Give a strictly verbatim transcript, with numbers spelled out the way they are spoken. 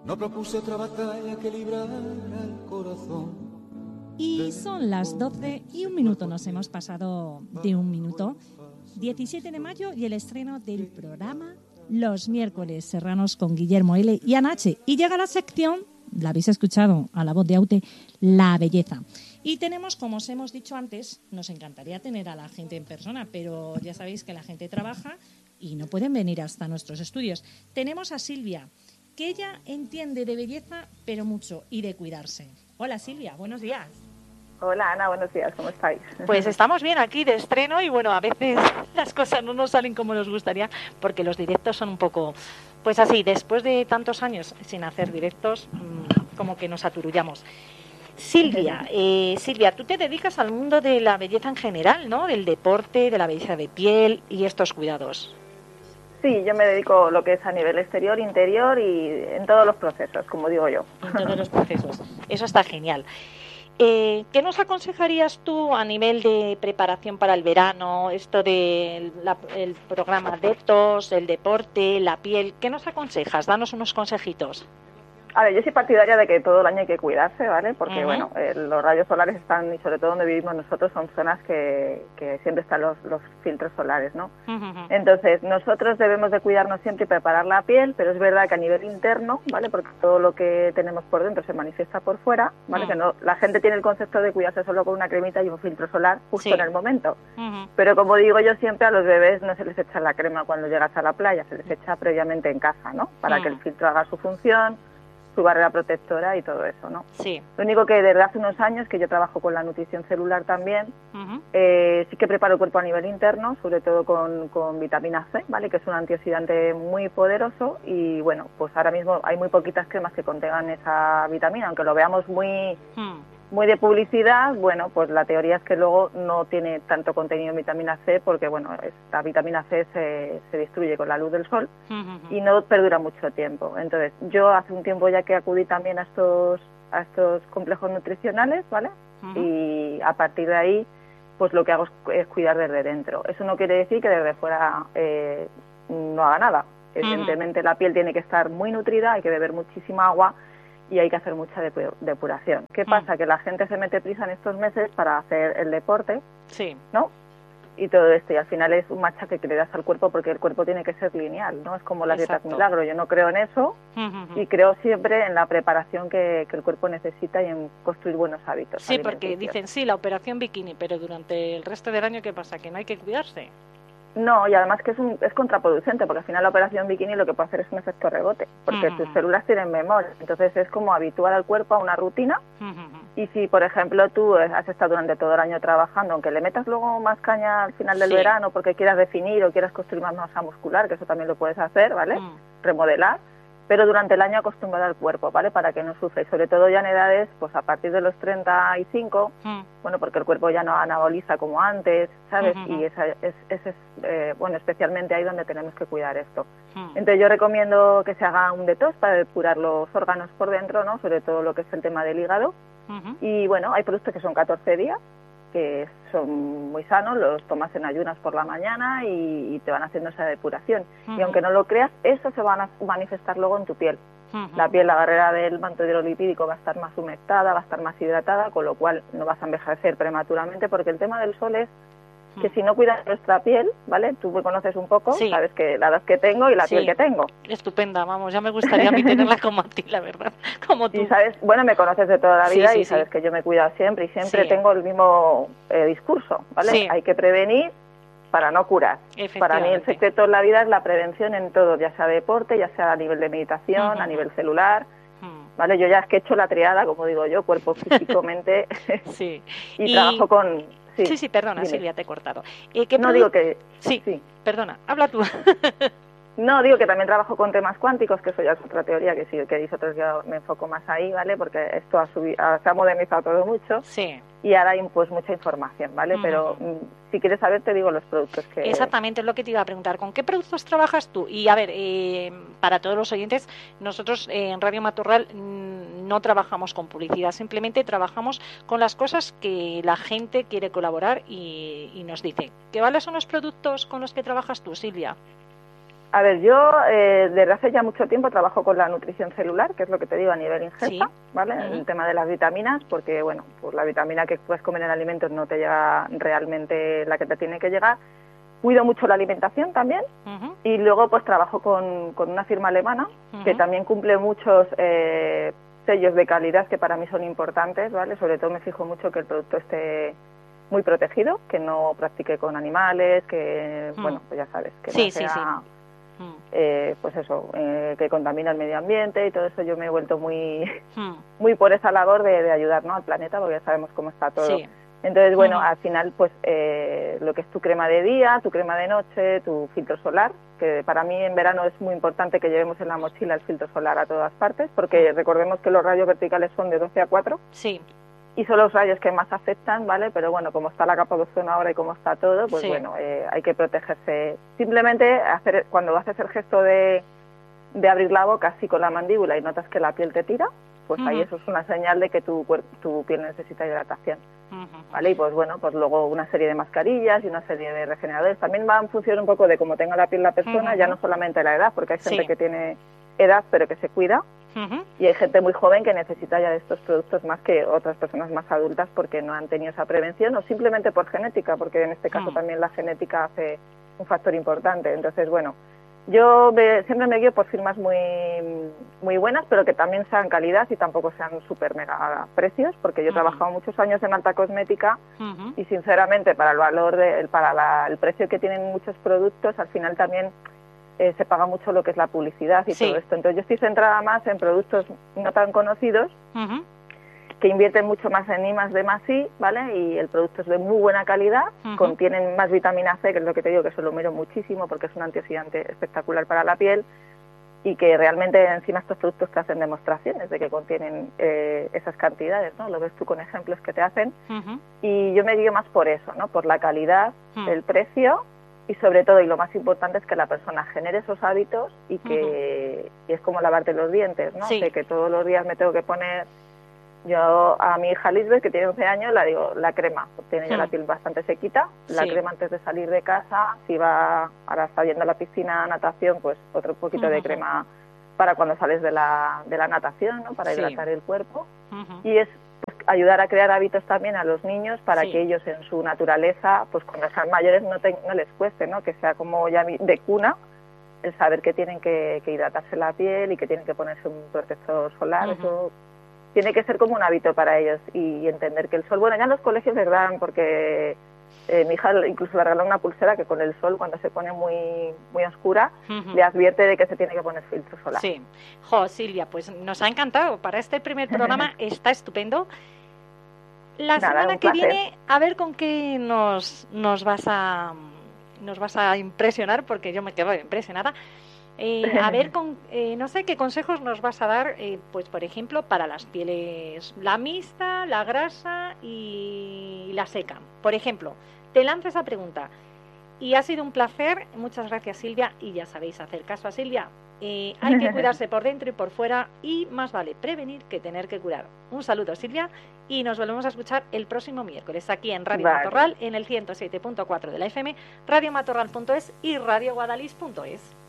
No propuse otra batalla que librar al corazón. Y son las doce y un minuto, nos hemos pasado de un minuto. diecisiete de mayo y el estreno del programa Los Miércoles Serranos con Guillermo L. y Anache. Y llega la sección, la habéis escuchado a la voz de Aute, La Belleza. Y tenemos, como os hemos dicho antes, nos encantaría tener a la gente en persona, pero ya sabéis que la gente trabaja y no pueden venir hasta nuestros estudios. Tenemos a Silvia, que ella entiende de belleza, pero mucho, y de cuidarse. Hola Silvia, buenos días. Hola Ana, buenos días, ¿cómo estáis? Pues estamos bien aquí de estreno y bueno, a veces las cosas no nos salen como nos gustaría porque los directos son un poco, pues así, después de tantos años sin hacer directos, como que nos aturullamos. Silvia, eh, Silvia, tú te dedicas al mundo de la belleza en general, ¿no? Del deporte, de la belleza de piel y estos cuidados. Sí, yo me dedico a lo que es a nivel exterior, interior y en todos los procesos, como digo yo. En todos los procesos, eso está genial. Eh, ¿Qué nos aconsejarías tú a nivel de preparación para el verano, esto del el programa Detox, el deporte, la piel? ¿Qué nos aconsejas? Danos unos consejitos. A ver, yo soy partidaria de que todo el año hay que cuidarse, ¿vale? Porque, uh-huh. bueno, eh, los rayos solares están, y sobre todo donde vivimos nosotros, son zonas que, que siempre están los, los filtros solares, ¿no? Uh-huh. Entonces, nosotros debemos de cuidarnos siempre y preparar la piel, pero es verdad que a nivel interno, ¿vale? Porque todo lo que tenemos por dentro se manifiesta por fuera, ¿vale? Uh-huh. Que no, la gente tiene el concepto de cuidarse solo con una cremita y un filtro solar justo sí. en el momento. Uh-huh. Pero como digo yo siempre, a los bebés no se les echa la crema cuando llegas a la playa, se les echa previamente en casa, ¿no? Para uh-huh. que el filtro haga su función, su barrera protectora y todo eso, ¿no? Sí. Lo único que desde hace unos años, que yo trabajo con la nutrición celular también, uh-huh. eh, sí que preparo el cuerpo a nivel interno, sobre todo con, con vitamina C, ¿vale? Que es un antioxidante muy poderoso y, bueno, pues ahora mismo hay muy poquitas cremas que contengan esa vitamina, aunque lo veamos muy... Uh-huh. muy de publicidad, bueno, pues la teoría es que luego no tiene tanto contenido en vitamina C porque, bueno, esta vitamina C se, se destruye con la luz del sol uh-huh. y no perdura mucho tiempo. Entonces, yo hace un tiempo ya que acudí también a estos a estos complejos nutricionales, ¿vale? Uh-huh. Y a partir de ahí, pues lo que hago es, es cuidar desde dentro. Eso no quiere decir que desde fuera eh, no haga nada. Evidentemente uh-huh. la piel tiene que estar muy nutrida, hay que beber muchísima agua, y hay que hacer mucha depuración. ¿Qué pasa? Mm. Que la gente se mete prisa en estos meses para hacer el deporte, sí. ¿no? Y todo esto, y al final es un machaque que le das al cuerpo porque el cuerpo tiene que ser lineal, ¿no? Es como las dietas milagro, yo no creo en eso uh-huh. y creo siempre en la preparación que, que el cuerpo necesita y en construir buenos hábitos. Sí, porque dicen, sí, la operación bikini, pero durante el resto del año, ¿qué pasa? ¿Que no hay que cuidarse? No, y además que es, un, es contraproducente, porque al final la operación bikini lo que puede hacer es un efecto rebote, porque uh-huh. tus células tienen memoria, entonces es como habituar al cuerpo a una rutina, uh-huh. y si por ejemplo tú has estado durante todo el año trabajando, aunque le metas luego más caña al final del sí. verano porque quieras definir o quieras construir más masa muscular, que eso también lo puedes hacer, ¿vale? Uh-huh. Remodelar, pero durante el año acostumbrar al cuerpo, ¿vale? Para que no sufra, y sobre todo ya en edades, pues a partir de los treinta y cinco, mm. bueno, porque el cuerpo ya no anaboliza como antes, ¿sabes? Uh-huh. Y esa, es, ese es, eh, bueno, especialmente ahí donde tenemos que cuidar esto. Mm. Entonces yo recomiendo que se haga un detox para depurar los órganos por dentro, ¿no? Sobre todo lo que es el tema del hígado. Uh-huh. Y bueno, hay productos que son catorce días, que son muy sanos, los tomas en ayunas por la mañana y, y te van haciendo esa depuración. Uh-huh. Y aunque no lo creas, eso se va a manifestar luego en tu piel. Uh-huh. La piel, la barrera del manto hidrolipídico va a estar más humectada, va a estar más hidratada, con lo cual no vas a envejecer prematuramente, porque el tema del sol es que si no cuidas nuestra piel, ¿vale? Tú me conoces un poco, sí. sabes que la edad que tengo y la sí. piel que tengo. Estupenda, vamos, ya me gustaría a mí tenerla como a ti, la verdad, como tú. Y sabes, bueno, me conoces de toda la vida sí, sí, y sabes sí. que yo me cuido siempre y siempre sí. tengo el mismo eh, discurso, ¿vale? Sí. Hay que prevenir para no curar. Para mí el secreto en la vida es la prevención en todo, ya sea deporte, ya sea a nivel de meditación, uh-huh. a nivel celular, uh-huh. ¿vale? Yo ya es que he hecho la triada, como digo yo, cuerpo, físico, mente, sí. y, y trabajo con... Sí, sí, sí, perdona, dime. Silvia, te he cortado. Eh, ¿qué no produ- digo que... Sí, sí, perdona, habla tú. No, digo que también trabajo con temas cuánticos, que eso ya es otra teoría, que si queréis otros yo me enfoco más ahí, ¿vale? Porque esto ha subido, se ha modernizado todo mucho. Sí. Y ahora hay pues mucha información, ¿vale? Uh-huh. Pero si quieres saber te digo los productos que... Exactamente, es lo que te iba a preguntar. ¿Con qué productos trabajas tú? Y a ver, eh, para todos los oyentes, nosotros eh, en Radio Matorral mmm, no trabajamos con publicidad, simplemente trabajamos con las cosas que la gente quiere colaborar y, y nos dice. ¿Qué vales son los productos con los que trabajas tú, Silvia? A ver, yo eh, desde hace ya mucho tiempo trabajo con la nutrición celular, que es lo que te digo a nivel ingesta, sí. ¿vale? Uh-huh. El tema de las vitaminas, porque, bueno, pues la vitamina que puedes comer en alimentos no te llega realmente la que te tiene que llegar. Cuido mucho la alimentación también uh-huh. y luego pues trabajo con, con una firma alemana uh-huh. que también cumple muchos eh, sellos de calidad que para mí son importantes, ¿vale? Sobre todo me fijo mucho que el producto esté muy protegido, que no practique con animales, que, uh-huh. bueno, pues ya sabes, que sí, no sea... Sí, sí. Eh, pues eso, eh, que contamina el medio ambiente y todo eso. Yo me he vuelto muy hmm. muy por esa labor de, de ayudar, ¿no?, al planeta, porque ya sabemos cómo está todo. Sí. Entonces, bueno, hmm. al final, pues eh, lo que es tu crema de día, tu crema de noche, tu filtro solar, que para mí en verano es muy importante que llevemos en la mochila el filtro solar a todas partes, porque hmm. recordemos que los rayos verticales son de doce a cuatro. Sí. Y son los rayos que más afectan, ¿vale? Pero bueno, como está la capa de ozono ahora y como está todo, pues sí. bueno, eh, hay que protegerse. Simplemente hacer cuando haces el gesto de, de abrir la boca así con la mandíbula y notas que la piel te tira, pues uh-huh. ahí eso es una señal de que tu, cuerpo, tu piel necesita hidratación, uh-huh. ¿vale? Y pues bueno, pues luego una serie de mascarillas y una serie de regeneradores. También va en función un poco de cómo tenga la piel la persona, uh-huh. ya no solamente la edad, porque hay gente sí. que tiene edad pero que se cuida. Uh-huh. Y hay gente muy joven que necesita ya de estos productos más que otras personas más adultas porque no han tenido esa prevención o simplemente por genética, porque en este caso uh-huh. también la genética hace un factor importante. Entonces, bueno, yo me, siempre me guío por firmas muy muy buenas, pero que también sean calidad y tampoco sean súper mega precios, porque yo he uh-huh. trabajado muchos años en alta cosmética uh-huh. y sinceramente para el valor, de, para la, el precio que tienen muchos productos, al final también... Eh, se paga mucho lo que es la publicidad y sí. todo esto. Entonces yo estoy centrada más en productos no tan conocidos uh-huh. que invierten mucho más en I más D más I, ¿vale? Y el producto es de muy buena calidad, uh-huh. contienen más vitamina C, que es lo que te digo, que eso lo miro muchísimo porque es un antioxidante espectacular para la piel y que realmente encima estos productos te hacen demostraciones de que contienen eh, esas cantidades, ¿no? Lo ves tú con ejemplos que te hacen uh-huh. y yo me guío más por eso, ¿no? Por la calidad, uh-huh. el precio y sobre todo, y lo más importante es que la persona genere esos hábitos y que uh-huh. y es como lavarte los dientes, ¿no? Sí. De que todos los días me tengo que poner, yo a mi hija Lisbeth, que tiene once años, la digo, la crema, tiene ya uh-huh. la piel bastante sequita, la sí. crema antes de salir de casa, si va, ahora está yendo a la piscina, natación, pues otro poquito uh-huh. de crema para cuando sales de la, de la natación, ¿no? Para sí. hidratar el cuerpo. Uh-huh. Y es pues, ayudar a crear hábitos también a los niños para sí. que ellos en su naturaleza, pues cuando sean mayores no, te, no les cueste, ¿no? Que sea como ya de cuna el saber que tienen que, que hidratarse la piel y que tienen que ponerse un protector solar. Uh-huh. Eso tiene que ser como un hábito para ellos y, y entender que el sol, bueno, ya en los colegios les dan, porque eh, mi hija incluso le regaló una pulsera que con el sol, cuando se pone muy muy oscura, uh-huh. le advierte de que se tiene que poner filtro solar. Sí. Jo, Silvia, pues nos ha encantado. Para este primer programa está estupendo. La Nada, semana que placer. viene, a ver con qué nos, nos vas a nos vas a impresionar, porque yo me quedo impresionada. Eh, a ver, con, eh, no sé qué consejos nos vas a dar, eh, pues por ejemplo, para las pieles, la mixta, la grasa y la seca. Por ejemplo, te lanzo esa pregunta. Y ha sido un placer. Muchas gracias, Silvia. Y ya sabéis, hacer caso a Silvia. Eh, hay que cuidarse por dentro y por fuera y más vale prevenir que tener que curar. Un saludo, Silvia, y nos volvemos a escuchar el próximo miércoles aquí en Radio vale. Matorral en el ciento siete punto cuatro de la F M, radio matorral punto es y radio guadalix punto es.